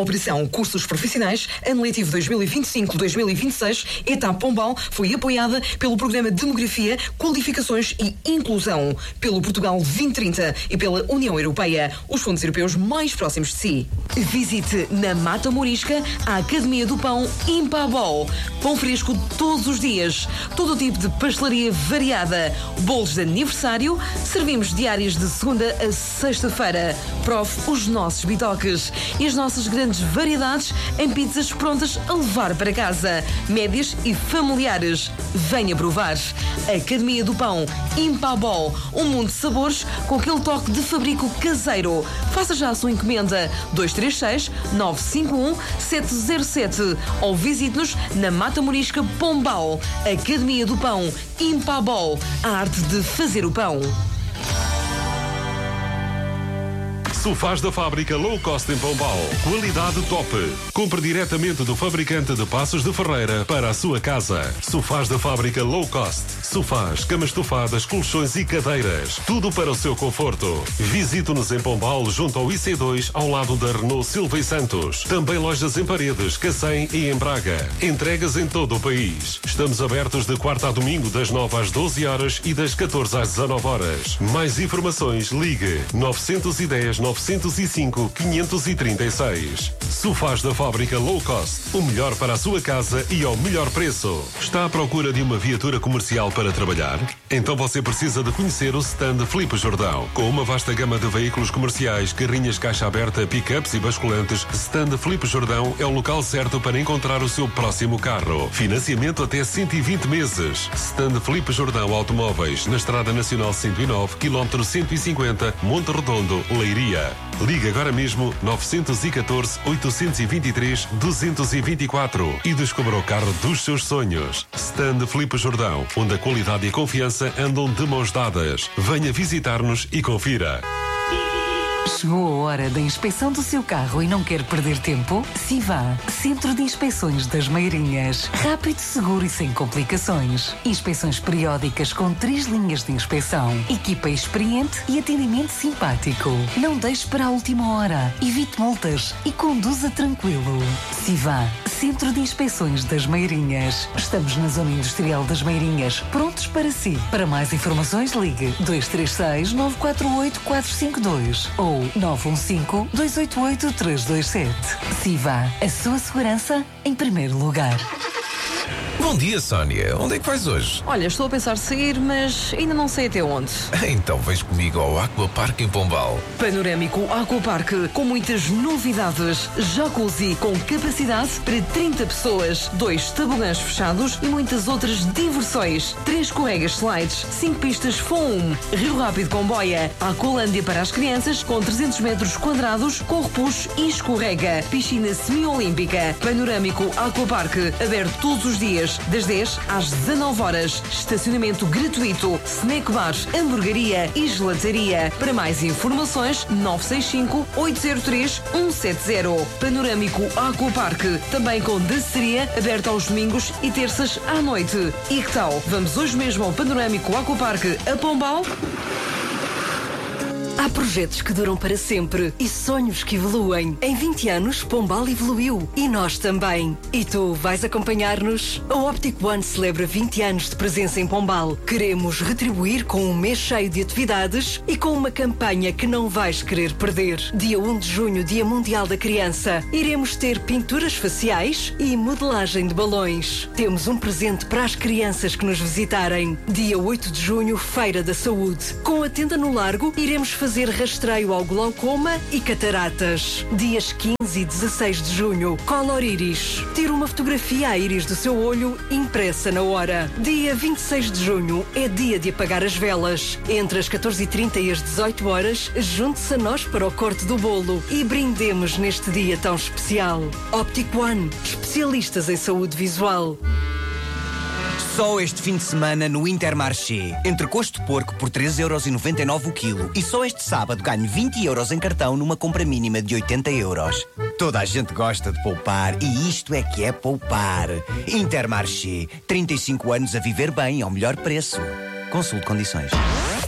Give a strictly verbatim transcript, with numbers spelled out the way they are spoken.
Operação Cursos Profissionais, ano letivo dois mil e vinte e cinco a dois mil e vinte e seis, Etapa Pombal, foi apoiada pelo Programa Demografia, Qualificações e Inclusão, pelo Portugal vinte trinta e pela União Europeia, os fundos europeus mais próximos de si. Visite na Mata Morisca a Academia do Pão Impabol. Pão fresco todos os dias, todo o tipo de pastelaria variada, bolos de aniversário, servimos diárias de segunda a sexta-feira. Prove os nossos bitoques e as nossas grandes variedades em pizzas prontas a levar para casa, médias e familiares. Venha provar. Academia do Pão Impabol, um mundo de sabores com aquele toque de fabrico caseiro. Faça já a sua encomenda dois três seis, nove cinco um, sete zero sete ou visite-nos na Mata Morisca Pombal. Academia do Pão Impabol, a arte de fazer o pão. Sofás da fábrica Low Cost em Pombal. Qualidade top. Compre diretamente do fabricante de Passos de Ferreira para a sua casa. Sofás da fábrica Low Cost. Sofás, camas estofadas, colchões e cadeiras. Tudo para o seu conforto. Visite-nos em Pombal, junto ao I C dois, ao lado da Renault Silva e Santos. Também lojas em Paredes, Cacém e em Braga. Entregas em todo o país. Estamos abertos de quarta a domingo, das nove às doze horas e das catorze às dezanove horas. Mais informações, ligue nove um zero, nove zero cinco, quinhentos e trinta e seis. Sofás da fábrica Low Cost. O melhor para a sua casa e ao melhor preço. Está à procura de uma viatura comercial para trabalhar? Então você precisa de conhecer o stand Filipe Jordão. Com uma vasta gama de veículos comerciais, carrinhas caixa aberta, pick-ups e basculantes, stand Filipe Jordão é o local certo para encontrar o seu próximo carro. Financiamento até cento e vinte meses. Stand Filipe Jordão Automóveis, na Estrada Nacional cento e nove, quilómetro cento e cinquenta, Monte Redondo, Leiria. Ligue agora mesmo nove um quatro, oito dois três, dois dois quatro e descubra o carro dos seus sonhos. Stand Filipe Jordão, onde a qualidade e a confiança andam de mãos dadas. Venha visitar-nos e confira. Chegou a hora da inspeção do seu carro e não quer perder tempo? Siva, Centro de Inspeções das Meirinhas. Rápido, seguro e sem complicações. Inspeções periódicas com três linhas de inspeção. Equipa experiente e atendimento simpático. Não deixe para a última hora. Evite multas e conduza tranquilo. Siva, Centro de Inspeções das Meirinhas. Estamos na Zona Industrial das Meirinhas, prontos para si. Para mais informações, ligue dois três seis, nove quatro oito, quatro cinco dois ou nove um cinco, dois oito oito, três dois sete. Siva, a sua segurança em primeiro lugar. Bom dia, Sónia. Onde é que vais hoje? Olha, estou a pensar sair, mas ainda não sei até onde. Então vens comigo ao Aquapark em Pombal. Panorâmico Aquapark, com muitas novidades. Jacuzzi com capacidade para trinta pessoas, dois tobogãs fechados e muitas outras diversões. Três escorregas slides, cinco pistas foam, Rio Rápido com boia, Aqualândia para as crianças com trezentos metros quadrados, com repuxo e escorrega. Piscina semi-olímpica. Panorâmico Aquapark, aberto todos os dias, das dez às dezanove horas. Estacionamento gratuito, snack bar, hamburgueria e gelataria. Para mais informações, nove seis cinco, oito zero três, um sete zero. Panorâmico Aquapark, também com danceteria, aberta aos domingos e terças à noite. E que tal? Vamos hoje mesmo ao Panorâmico Aquapark a Pombal? Há projetos que duram para sempre e sonhos que evoluem. Em vinte anos, Pombal evoluiu e nós também. E tu, vais acompanhar-nos? A Optic One celebra vinte anos de presença em Pombal. Queremos retribuir com um mês cheio de atividades e com uma campanha que não vais querer perder. Dia um de junho, Dia Mundial da Criança. Iremos ter pinturas faciais e modelagem de balões. Temos um presente para as crianças que nos visitarem. Dia oito de junho, Feira da Saúde. Com a tenda no Largo, iremos fazer fazer rastreio ao glaucoma e cataratas. Dias quinze e dezasseis de junho, Color Iris. Ter uma fotografia à íris do seu olho impressa na hora. Dia vinte e seis de junho é dia de apagar as velas. Entre as catorze e trinta e as dezoito horas, junte-se a nós para o corte do bolo e brindemos neste dia tão especial. Optic One, especialistas em saúde visual. Só este fim de semana no Intermarché. Entrecosto de porco por três euros e noventa e nove o quilo. E só este sábado ganho vinte euros em cartão numa compra mínima de oitenta euros. Toda a gente gosta de poupar e isto é que é poupar. Intermarché. trinta e cinco anos a viver bem ao melhor preço. Consulte condições.